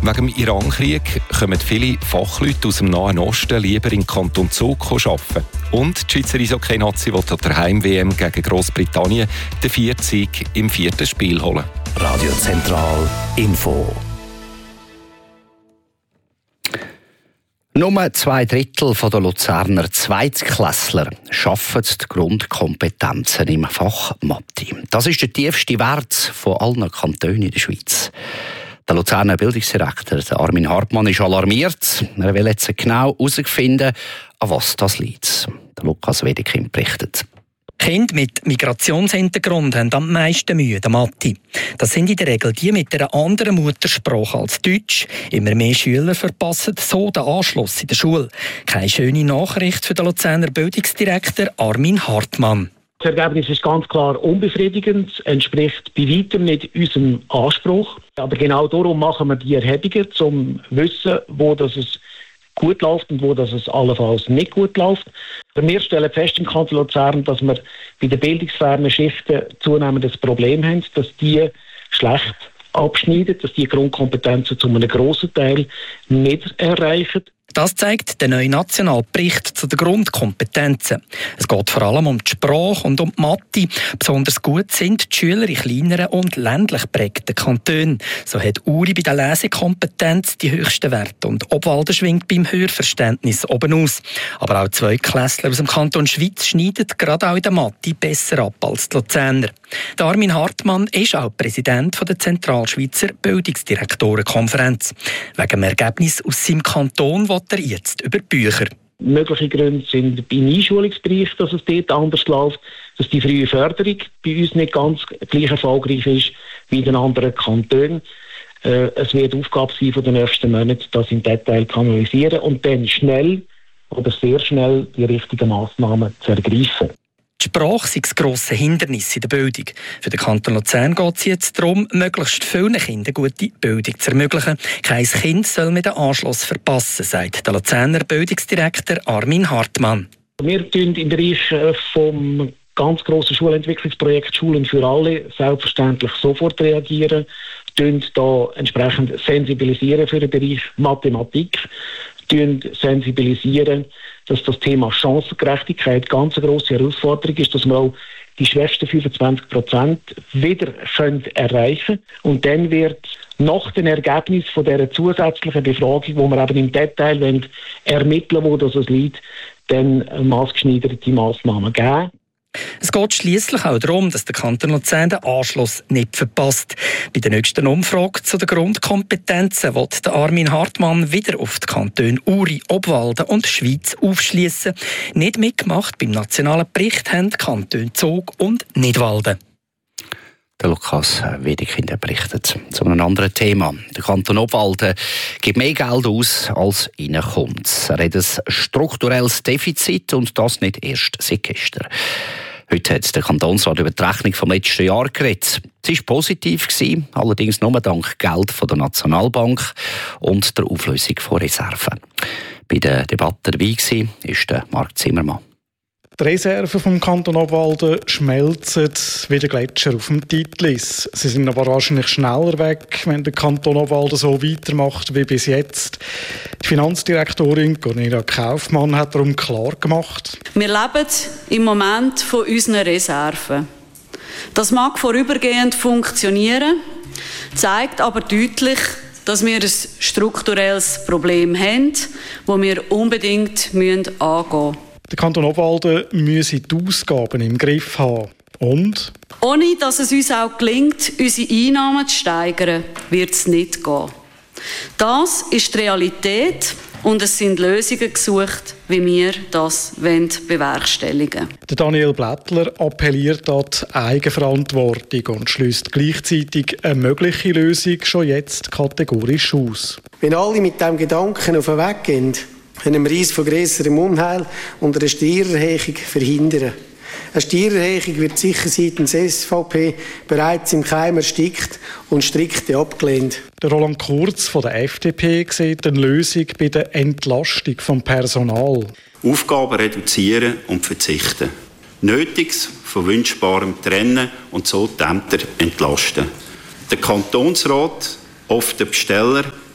Wegen dem Iran-Krieg kommen viele Fachleute aus dem Nahen Osten lieber in den Kanton Zug arbeiten. Und die Schweizer Eishockey-Nazi will an der Heim-WM gegen Grossbritannien den 4. Sieg im 4. Spiel holen. Radio Zentral Info. Nur 2/3 der Luzerner Zweitklässler schaffen die Grundkompetenzen im Fach Mathe. Das ist der tiefste Wert von allen Kantonen in der Schweiz. Der Luzerner Bildungsdirektor Armin Hartmann ist alarmiert. Er will jetzt genau herausfinden, an was das liegt. Der Lukas Wedekind berichtet. Kinder mit Migrationshintergrund haben am meisten Mühe der Mathe. Das sind in der Regel die mit einer anderen Muttersprache als Deutsch. Immer mehr Schüler verpassen so den Anschluss in der Schule. Keine schöne Nachricht für den Luzerner Bildungsdirektor Armin Hartmann. Das Ergebnis ist ganz klar unbefriedigend, entspricht bei weitem nicht unserem Anspruch. Aber genau darum machen wir die Erhebungen, um zu wissen, wo das es gut läuft und wo das es allenfalls nicht gut läuft. Wir stellen fest im Kanton Luzern, dass wir bei den bildungsfernen Schichten zunehmend das Problem haben, dass die schlecht abschneiden, dass die Grundkompetenzen zu einem grossen Teil nicht erreichen. Das zeigt der neue Nationalbericht zu den Grundkompetenzen. Es geht vor allem um die Sprache und um die Mathe. Besonders gut sind die Schüler in kleineren und ländlich geprägten Kantonen. So hat Uri bei der Lesekompetenz die höchsten Werte und Obwalden schwingt beim Hörverständnis oben aus. Aber auch Zweitklässler aus dem Kanton Schwyz schneiden gerade auch in der Mathe besser ab als die Luzerner. Der Armin Hartmann ist auch Präsident der Zentralschweizer Bildungsdirektorenkonferenz. Wegen dem Ergebnis aus seinem Kanton will er jetzt über die Bücher. Mögliche Gründe sind im Einschulungsbereich, dass es dort anders läuft, dass die frühe Förderung bei uns nicht ganz gleich erfolgreich ist wie in den anderen Kantonen. Es wird Aufgabe sein von den nächsten Monaten, das im Detail zu analysieren und dann schnell oder sehr schnell die richtigen Massnahmen zu ergreifen. Die Sprache sei das grosse Hindernis in der Bildung. Für den Kanton Luzern geht es jetzt darum, möglichst vielen Kindern gute Bildung zu ermöglichen. Kein Kind soll mit den Anschluss verpassen, sagt der Luzerner Bildungsdirektor Armin Hartmann. Wir tun im Bereich vom ganz grossen Schulentwicklungsprojekt Schulen für alle selbstverständlich sofort reagieren, tun da entsprechend sensibilisieren für den Bereich Mathematik, sensibilisieren, dass das Thema Chancengerechtigkeit ganz eine grosse Herausforderung ist, dass wir auch die schwächsten 25% wieder erreichen können. Und dann wird nach dem Ergebnis von dieser zusätzlichen Befragung, wo wir eben im Detail ermitteln wollen, wo das liegt, dann maßgeschneiderte Massnahmen geben. Es geht schliesslich auch darum, dass der Kanton Luzern den Anschluss nicht verpasst. Bei der nächsten Umfrage zu den Grundkompetenzen will der Armin Hartmann wieder auf die Kantone Uri, Obwalden und Schwyz aufschliessen. Nicht mitgemacht beim nationalen Bericht haben die Kantone Zug und Nidwalden. Der Lukas Wedekind berichtet zu einem anderen Thema. Der Kanton Obwalden gibt mehr Geld aus, als reinkommt. Er hat ein strukturelles Defizit und das nicht erst seit gestern. Heute hat der Kantonsrat über die Rechnung vom letzten Jahr geredet. Sie war positiv, allerdings nur dank Geld von der Nationalbank und der Auflösung von Reserven. Bei der Debatte dabei war der Marc Zimmermann. Die Reserven vom Kanton Obwalden schmelzen wie der Gletscher auf dem Titlis. Sie sind aber wahrscheinlich schneller weg, wenn der Kanton Obwalden so weitermacht wie bis jetzt. Die Finanzdirektorin Cornelia Kaufmann hat darum klar gemacht: Wir leben im Moment von unseren Reserven. Das mag vorübergehend funktionieren, zeigt aber deutlich, dass wir ein strukturelles Problem haben, das wir unbedingt angehen müssen. Der Kanton Obwalden müsse die Ausgaben im Griff haben. Und? Ohne dass es uns auch gelingt, unsere Einnahmen zu steigern, wird es nicht gehen. Das ist die Realität und es sind Lösungen gesucht, wie wir das bewerkstelligen wollen. Der Daniel Blättler appelliert an die Eigenverantwortung und schließt gleichzeitig eine mögliche Lösung schon jetzt kategorisch aus. Wenn alle mit diesem Gedanken auf den Weg gehen, können wir uns von grösserem Unheil und einer Steuererhöhung verhindern. Eine Steuererhöhung wird sicher seitens SVP bereits im Keim erstickt und strikt abgelehnt. Der Roland Kurz von der FDP sieht eine Lösung bei der Entlastung vom Personal. Aufgaben reduzieren und verzichten. Nötiges von Wünschbarem trennen und so die Ämter entlasten. Der Kantonsrat, oft der Besteller,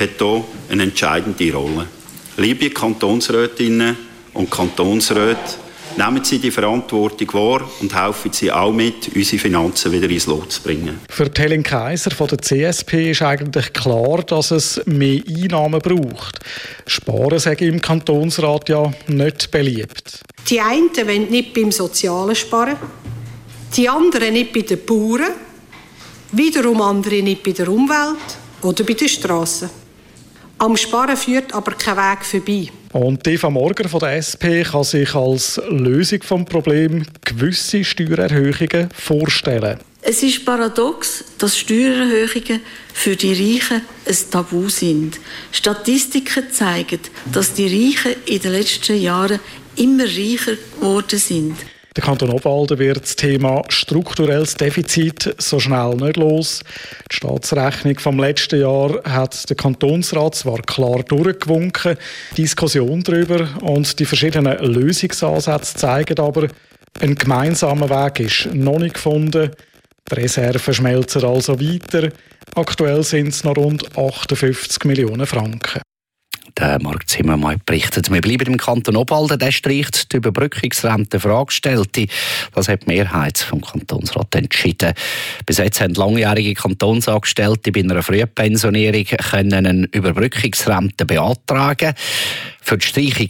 hat hier eine entscheidende Rolle. Liebe Kantonsrätinnen und Kantonsräte, nehmen Sie die Verantwortung wahr und helfen Sie auch mit, unsere Finanzen wieder ins Lot zu bringen. Für Helen Kaiser von der CSP ist eigentlich klar, dass es mehr Einnahmen braucht. Sparen sei im Kantonsrat ja nicht beliebt. Die einen wollen nicht beim Sozialen sparen, die anderen nicht bei den Bauern, wiederum andere nicht bei der Umwelt oder bei den Strassen. Am Sparen führt aber kein Weg vorbei. Und Eva Morger von der SP kann sich als Lösung des Problems gewisse Steuererhöhungen vorstellen. Es ist paradox, dass Steuererhöhungen für die Reichen ein Tabu sind. Statistiken zeigen, dass die Reichen in den letzten Jahren immer reicher geworden sind. Der Kanton Obwalden wird das Thema strukturelles Defizit so schnell nicht los. Die Staatsrechnung vom letzten Jahr hat der Kantonsrat zwar klar durchgewunken, die Diskussion darüber und die verschiedenen Lösungsansätze zeigen aber, ein gemeinsamer Weg ist noch nicht gefunden. Die Reserven schmelzen also weiter. Aktuell sind es noch rund 58 Millionen Franken. Der Marc Zimmermann berichtet. Wir bleiben im Kanton Obwalden. Der streicht die Überbrückungsrente für Angestellte. Das hat die Mehrheit vom Kantonsrat entschieden. Bis jetzt haben langjährige Kantonsangestellte bei einer Frühpensionierung eine Überbrückungsrente beantragen. Für die Streichung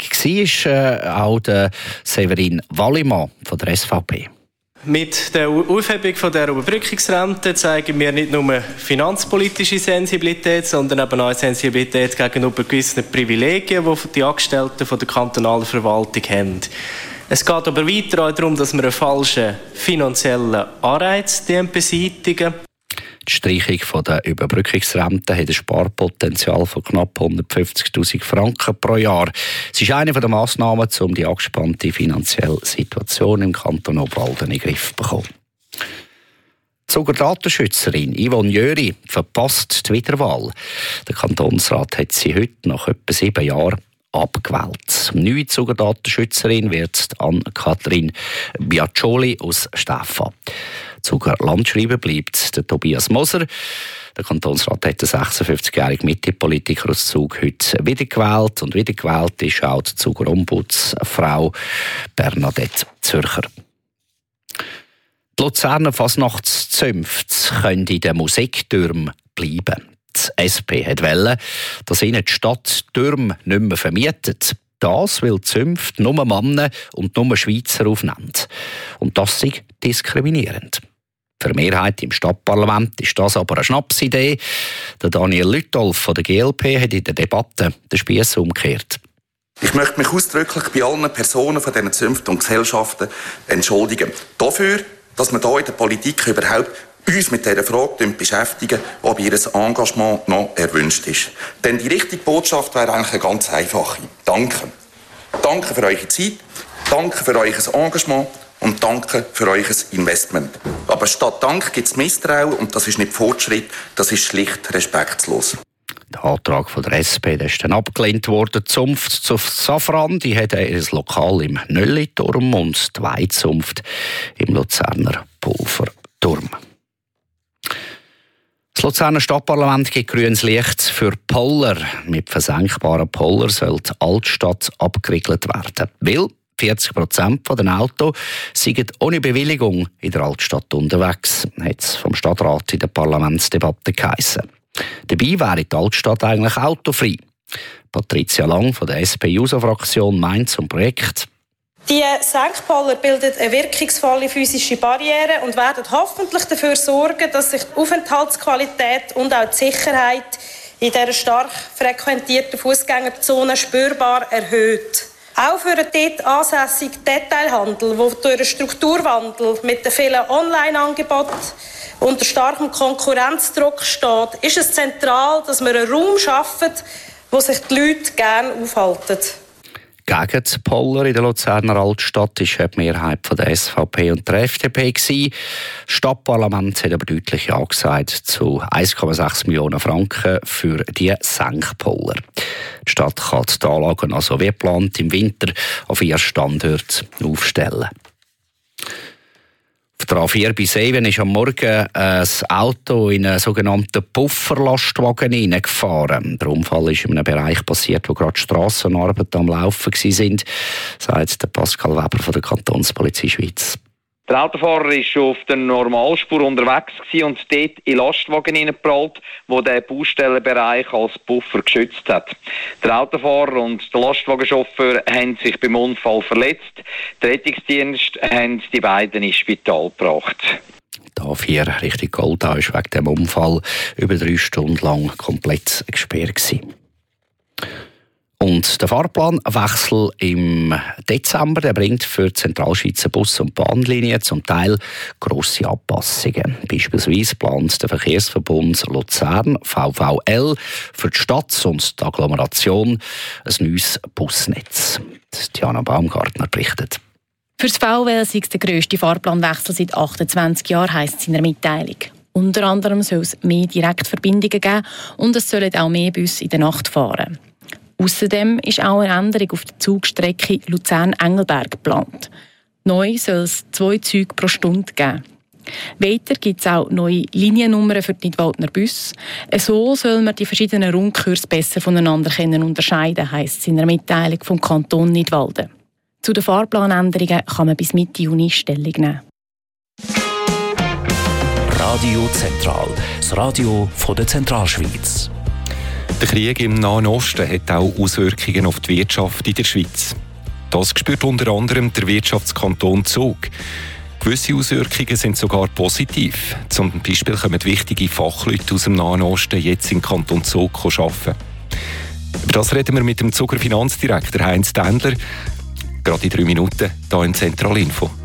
war auch der Severin Wallimann von der SVP. Mit der Aufhebung von der Überbrückungsrente zeigen wir nicht nur finanzpolitische Sensibilität, sondern eben auch Sensibilität gegenüber gewissen Privilegien, die die Angestellten von der kantonalen Verwaltung haben. Es geht aber weiter auch darum, dass wir einen falschen finanziellen Anreiz beseitigen. Die Streichung der Überbrückungsrente hat ein Sparpotenzial von knapp 150'000 Franken pro Jahr. Es ist eine der Massnahmen, um die angespannte finanzielle Situation im Kanton Obwalden in den Griff zu bekommen. Die Zuger Datenschützerin Yvonne Jöri verpasst die Wiederwahl. Der Kantonsrat hat sie heute nach etwa 7 Jahren abgewählt. Neue Zuger Datenschützerin wird Anne-Kathrin Biaccioli aus Staffa. Zuger Landschreiber bleibt der Tobias Moser. Der Kantonsrat hat den 56-jährigen Mitte-Politiker aus Zug heute wiedergewählt. Und wiedergewählt ist auch die Zuger Ombudsfrau Bernadette Zürcher. Die Luzerner Fasnachtszünfte können in den Musiktürmen bleiben. Die SP wollte, dass ihnen die Stadt Türme nicht mehr vermietet. Das, weil die Zünfte nur Männer und nur Schweizer aufnehmen. Und das ist diskriminierend. Für die Mehrheit im Stadtparlament ist das aber eine Schnapsidee. Der Daniel Lütolf von der GLP hat in der Debatte den Spiess umgekehrt. Ich möchte mich ausdrücklich bei allen Personen von diesen Zünften und Gesellschaften entschuldigen. Dafür, dass wir hier in der Politik überhaupt uns mit dieser Frage beschäftigen, ob ihr Engagement noch erwünscht ist. Denn die richtige Botschaft wäre eigentlich eine ganz einfache. Danke. Danke für eure Zeit, danke für euer Engagement und danke für euer Investment. Aber statt Dank gibt es Misstrauen und das ist nicht Fortschritt, das ist schlicht respektlos. Der Antrag von der SP der ist dann abgelehnt worden. Die Zunft zu Safran die hat ihr Lokal im Nölliturm und die Weizunft im Luzerner Pulverturm. Das Luzerner Stadtparlament gibt grünes Licht für Poller. Mit versenkbaren Poller soll die Altstadt abgeriegelt werden. Weil 40% der Autos sind ohne Bewilligung in der Altstadt unterwegs, hat es vom Stadtrat in der Parlamentsdebatte geheissen. Dabei wäre die Altstadt eigentlich autofrei. Patricia Lang von der SP-JUSO-Fraktion meint zum Projekt: Die Senkpoller bilden eine wirkungsvolle physische Barriere und werden hoffentlich dafür sorgen, dass sich die Aufenthaltsqualität und auch die Sicherheit in dieser stark frequentierten Fußgängerzone spürbar erhöht. Auch für den dort ansässigen Detailhandel, der durch einen Strukturwandel mit den vielen Online-Angeboten unter starkem Konkurrenzdruck steht, ist es zentral, dass wir einen Raum schaffen, wo sich die Leute gerne aufhalten. Gegen die Poller in der Luzerner Altstadt war die Mehrheit von der SVP und der FDP. Das Stadtparlament hat aber deutlich Ja gesagt zu 1,6 Millionen Franken für die Senkpoller. Die Stadt kann die Anlagen also wie geplant im Winter auf 4 Standorten aufstellen. Auf der A4 bei Seven ist am Morgen ein Auto in einen sogenannten Pufferlastwagen hineingefahren. Der Unfall ist in einem Bereich passiert, wo gerade Strassenarbeiten am Laufen waren, sagt Pascal Weber von der Kantonspolizei Schweiz. Der Autofahrer war schon auf der Normalspur unterwegs und dort in den Lastwagen hineingeprallt, wo der Baustellenbereich als Puffer geschützt hat. Der Autofahrer und der Lastwagenchauffeur haben sich beim Unfall verletzt. Der Rettungsdienst hat die beiden ins Spital gebracht. Die A4 Richtung Goldau war wegen dem Unfall über 3 Stunden lang komplett gesperrt gewesen. Und der Fahrplanwechsel im Dezember, der bringt für die Zentralschweizer Bus- und Bahnlinien zum Teil grosse Anpassungen. Beispielsweise plant der Verkehrsverbund Luzern VVL für die Stadt und die Agglomeration ein neues Busnetz. Diana Baumgartner berichtet. Für das VVL sei es der grösste Fahrplanwechsel seit 28 Jahren, heisst es in der Mitteilung. Unter anderem soll es mehr Direktverbindungen geben und es sollen auch mehr Busse in der Nacht fahren. Außerdem ist auch eine Änderung auf der Zugstrecke Luzern-Engelberg geplant. Neu soll es 2 Züge pro Stunde geben. Weiter gibt es auch neue Liniennummern für die Nidwaldner Busse. So soll man die verschiedenen Rundkurse besser voneinander unterscheiden, heisst es in der Mitteilung vom Kanton Nidwalden. Zu den Fahrplanänderungen kann man bis Mitte Juni Stellung nehmen. Radio Zentral, das Radio von der Zentralschweiz. Der Krieg im Nahen Osten hat auch Auswirkungen auf die Wirtschaft in der Schweiz. Das spürt unter anderem der Wirtschaftskanton Zug. Gewisse Auswirkungen sind sogar positiv. Zum Beispiel kommen wichtige Fachleute aus dem Nahen Osten jetzt in Kanton Zug arbeiten. Über das reden wir mit dem Zuger Finanzdirektor Heinz Dendler. Gerade in 3 Minuten hier in Zentralinfo.